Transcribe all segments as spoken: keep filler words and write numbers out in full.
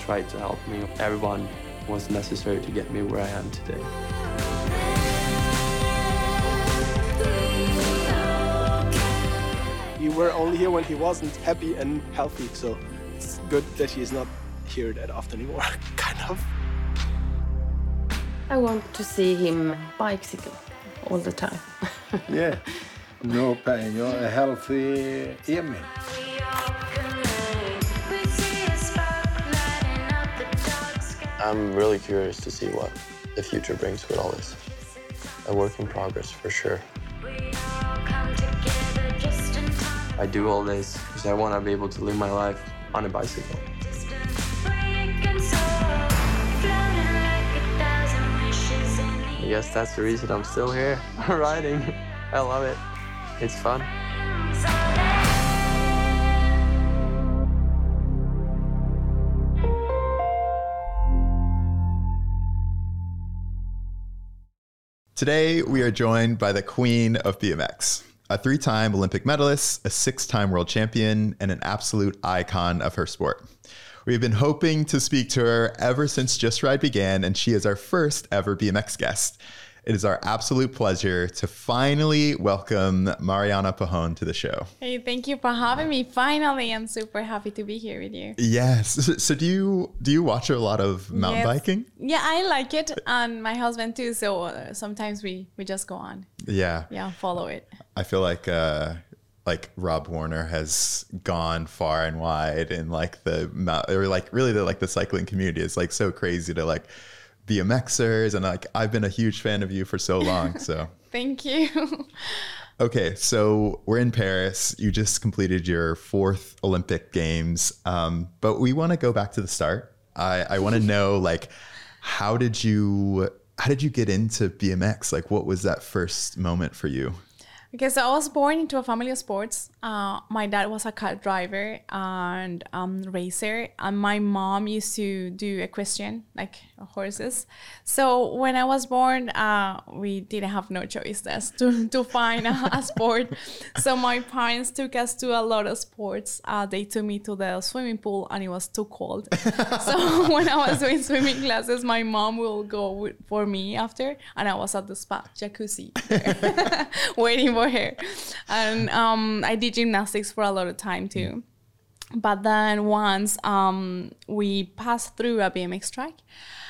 tried to help me. Everyone was necessary to get me where I am today. You were only here when he wasn't happy and healthy, so it's good that he's not here that often anymore, kind of. I want to see him bicycle all the time. Yeah, no pain. You're a healthy Emil. I'm really curious to see what the future brings with all this. A work in progress, for sure. I do all this because I want to be able to live my life on a bicycle. I guess that's the reason I'm still here, riding. I love it. It's fun. Today, we are joined by the queen of B M X, a three-time Olympic medalist, a six-time world champion, and an absolute icon of her sport. We've been hoping to speak to her ever since Just Ride began, and she is our first ever B M X guest. It is our absolute pleasure to finally welcome Mariana Pajón to the show. Hey, thank you for having me. Finally, I'm super happy to be here with you. Yes. So do you do you watch a lot of mountain Yes. biking? Yeah, I like it, and my husband too. So uh, sometimes we we just go on. Yeah. Yeah, follow it. I feel like uh, like Rob Warner has gone far and wide in like the mou- or like really the like the cycling community. It's like so crazy to like B M Xers, and like I've been a huge fan of you for so long. So Thank you. okay, so we're in Paris. You just completed your fourth Olympic Games, um, but we want to go back to the start. I, I want to know like how did you how did you get into B M X? Like what was that first moment for you? Okay, so I was born into a family of sports. Uh, my dad was a car driver and um, racer, and my mom used to do equestrian, like horses. So when I was born, uh, we didn't have no choice to, to find a, a sport. So my parents took us to a lot of sports. Uh, they took me to the swimming pool, and it was too cold. So when I was doing swimming classes, my mom will go with, for me after, and I was at the spa, jacuzzi, waiting for her. And um, I did gymnastics for a lot of time too. But then once um, we passed through a B M X track,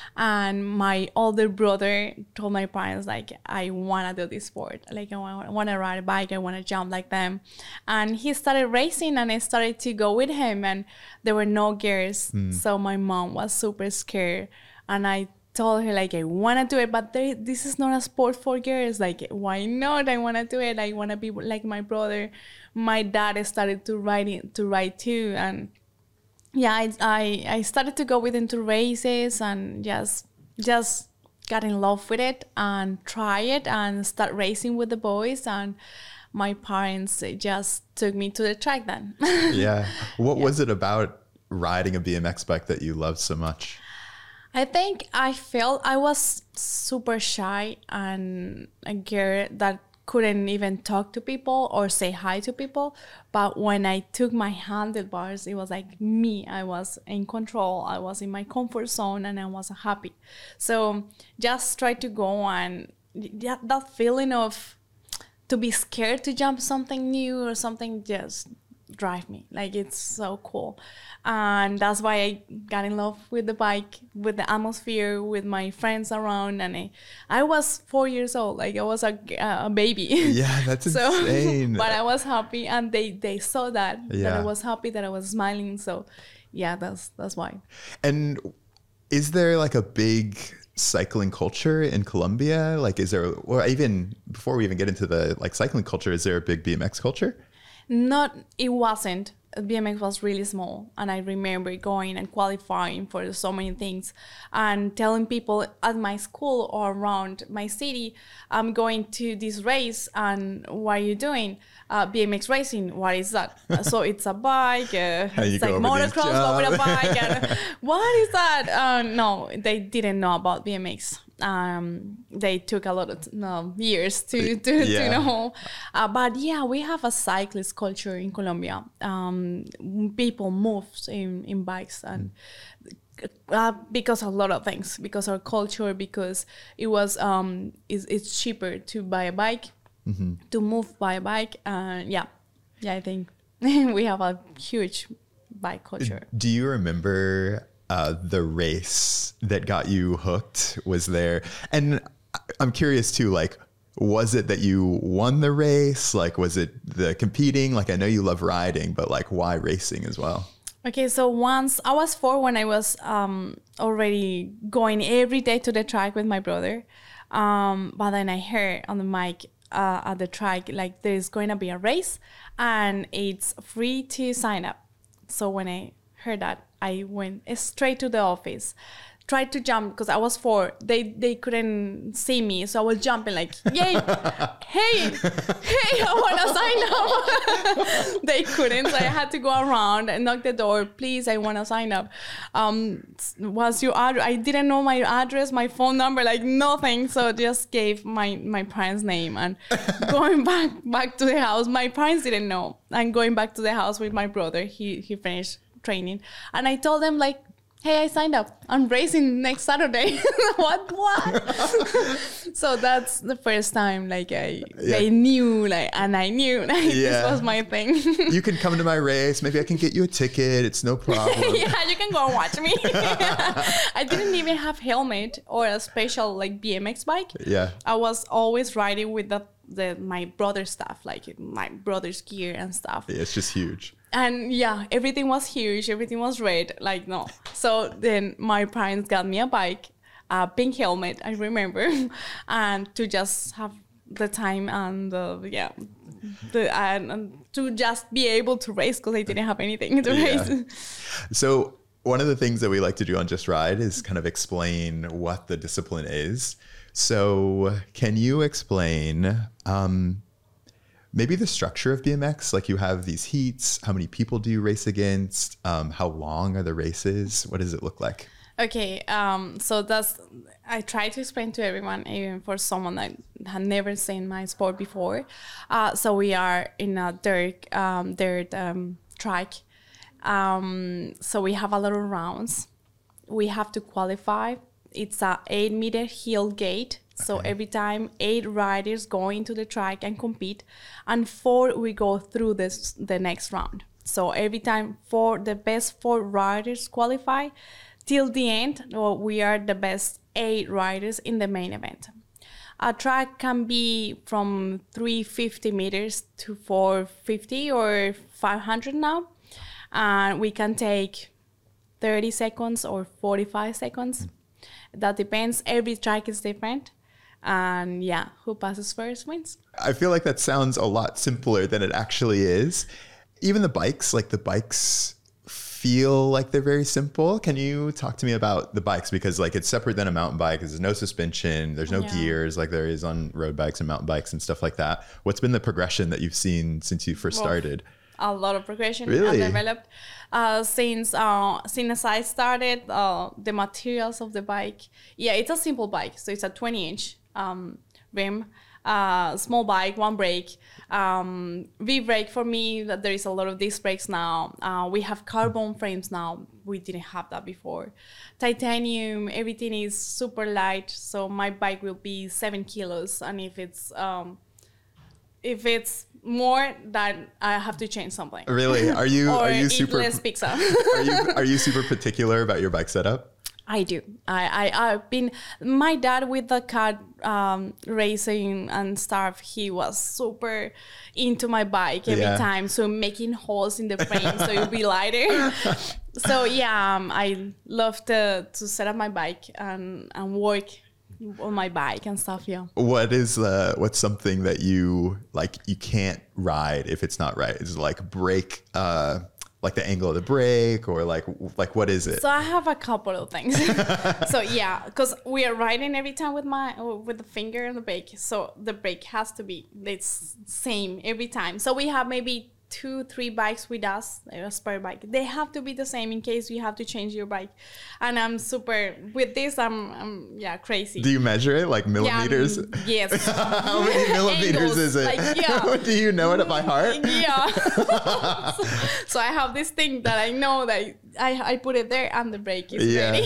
and my older brother told my parents, like, I want to do this sport. Like, I want to ride a bike. I want to jump like them. And he started racing, and I started to go with him, and there were no girls. Mm. So my mom was super scared. And I told her, like, I want to do it, but there, this is not a sport for girls. Like, why not? I want to do it. I want to be like my brother. My dad started to ride, to ride too. And yeah, I, I I started to go with into races and just just got in love with it and try it and start racing with the boys. And my parents just took me to the track then. Yeah. What yeah. was it about riding a B M X bike that you loved so much? I think I felt I was super shy and a girl that couldn't even talk to people or say hi to people. But when I took my handlebars, it was like me. I was in control. I was in my comfort zone, and I was happy. So just try to go and that, that feeling of to be scared to jump something new or something just drive me. Like, it's so cool. And that's why I got in love with the bike, with the atmosphere, with my friends around. And I, I was four years old. Like, I was a, a baby. Yeah, that's so, insane. But I was happy, and they, they saw that, yeah. that I was happy, that I was smiling. So yeah, that's that's why. And is there like a big cycling culture in Colombia? Like, is there, or even before we even get into the like cycling culture, is there a big B M X culture? Not, it wasn't. B M X was really small, and I remember going and qualifying for so many things and telling people at my school or around my city, I'm going to this race, and what are you doing? Uh, B M X racing, what is that? So it's a bike, uh, it's like motocross, but with a bike. And what is that? Uh, no, they didn't know about B M X. Um, they took a lot of no, years to, to, yeah. to know. Uh, but yeah, we have a cyclist culture in Colombia. Um, people move in, in bikes, and uh, because of a lot of things, because our culture, because it was um, it's, it's cheaper to buy a bike, mm-hmm. to move by a bike, and yeah, yeah, I think we have a huge bike culture. Do you remember uh, the race that got you hooked? Was there, and I'm curious too, like, was it that you won the race? Like, was it the competing? Like, I know you love riding, but like, why racing as well? Okay, so once I was four when I was um, already going every day to the track with my brother. Um, but then I heard on the mic uh, at the track, like, there's going to be a race and it's free to sign up. So when I heard that, I went straight to the office. Tried to jump because I was four. They they couldn't see me, so I was jumping like, yay, hey, hey, I want to sign up. They couldn't, so I had to go around and knock the door. Please, I want to sign up. Um, what's your address? I didn't know my address, my phone number, like nothing. So just gave my my parents' name and going back back to the house. My parents didn't know. And going back to the house with my brother, he he finished training, and I told them like, hey, I signed up. I'm racing next Saturday. what? What? So that's the first time, like, I yeah. they knew, like, and I knew, like, yeah. this was my thing. You can come to my race. Maybe I can get you a ticket. It's no problem. Yeah, you can go and watch me. I didn't even have helmet or a special, like, B M X bike. Yeah. I was always riding with the, the my brother's stuff, like my brother's gear and stuff. Yeah, it's just huge. And yeah, everything was huge. Everything was red. Like, no. So then my parents got me a bike, a pink helmet, I remember, and to just have the time and uh, yeah, the, and, and to just be able to race because I didn't have anything to yeah. race. So one of the things that we like to do on Just Ride is kind of explain what the discipline is. So can you explain um, maybe the structure of B M X? Like, you have these heats. How many people do you race against? Um, how long are the races? What does it look like? Okay, um, so that's, I try to explain to everyone, even for someone that had never seen my sport before. Uh, so we are in a dirt, um, dirt um, track. Um, so we have a lot of rounds. We have to qualify. It's a eight meter hill gate. So okay. every time eight riders go into the track and compete, and four we go through this the next round. So every time four the best four riders qualify, till the end, well, we are the best eight riders in the main event. A track can be from three hundred fifty meters to four fifty or five hundred now, and we can take thirty seconds or forty-five seconds. That depends. Every track is different. And yeah, who passes first wins. I feel like that sounds a lot simpler than it actually is. Even the bikes, like the bikes feel like they're very simple. Can you talk to me about the bikes? Because like it's separate than a mountain bike. There's no suspension. There's no yeah. gears like there is on road bikes and mountain bikes and stuff like that. What's been the progression that you've seen since you first well, started? A lot of progression really? I've developed uh, since uh, since I started. Uh, the materials of the bike, yeah, it's a simple bike. So it's a twenty inch um, rim, uh, small bike, one brake. Um, V-brake for me, that there is a lot of disc brakes now. Uh, we have carbon frames now. We didn't have that before. Titanium, everything is super light. So my bike will be seven kilos, and if it's um, if it's more, that I have to change something. Really? Are you or are you eat super less pizza? are you are you super particular about your bike setup? I do. I, I, I've been, my dad with the kart um, racing and stuff, he was super into my bike every yeah. time. So making holes in the frame so it'll be lighter. So yeah, um, I love to, to set up my bike and, and work on my bike and stuff, yeah. What is, uh, what's something that you, like, you can't ride if it's not right? Is it like brake, uh, like the angle of the brake, or like like what is it? So I have a couple of things. So yeah, because we are riding every time with my with the finger on the brake. So the brake has to be it's same every time. So we have maybe two, three bikes with us, a spare bike. They have to be the same in case you have to change your bike. And I'm super, with this, I'm, I'm yeah, crazy. Do you measure it like millimeters? Yeah, um, yes. How many millimeters Angles, is it? like, yeah. Do you know it by heart? Yeah. so, so I have this thing that I know that I, I put it there and the brake is Yeah. ready.